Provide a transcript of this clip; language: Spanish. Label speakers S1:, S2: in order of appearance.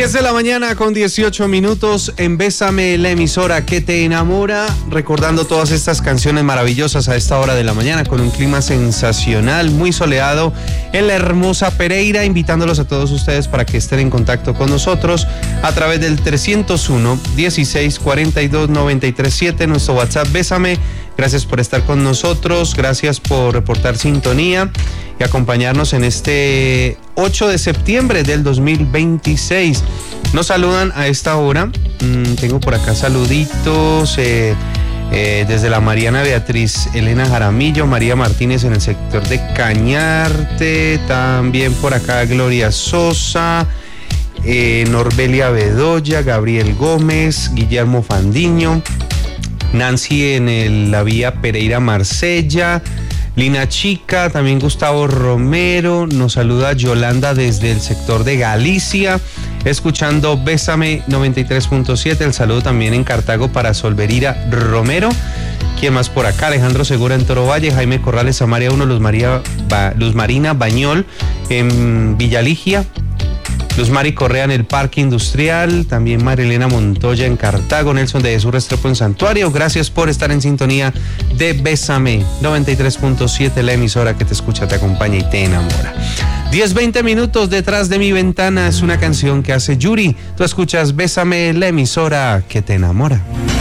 S1: 10 de la mañana con 18 minutos en Bésame, la emisora que te enamora, recordando todas estas canciones maravillosas a esta hora de la mañana con un clima sensacional, muy soleado en la hermosa Pereira, invitándolos a todos ustedes para que estén en contacto con nosotros a través del 301 16 42 937, nuestro WhatsApp Bésame. Gracias por estar con nosotros, gracias por reportar sintonía y acompañarnos en este 8 de septiembre del 2026. Nos saludan a esta hora, tengo por acá saluditos desde la Mariana Beatriz Elena Jaramillo, María Martínez en el sector de Cañarte, también por acá Gloria Sosa, Norbelia Bedoya, Gabriel Gómez, Guillermo Fandiño, Nancy en la vía Pereira Marsella, Lina Chica, también Gustavo Romero, nos saluda Yolanda desde el sector de Galicia, escuchando Bésame 93.7, el saludo también en Cartago para Solverira Romero. ¿Quién más por acá? Alejandro Segura en Toro Valle, Jaime Corrales, Samaria 1, Luz Marina Bañol en Villaligia, Luz Mari Correa en el Parque Industrial, también Marilena Montoya en Cartago, Nelson de Jesús Restrepo en Santuario. Gracias por estar en sintonía de Bésame 93.7, la emisora que te escucha, te acompaña y te enamora. 10-20 minutos detrás de mi ventana es una canción que hace Yuri. Tú escuchas Bésame, la emisora que te enamora.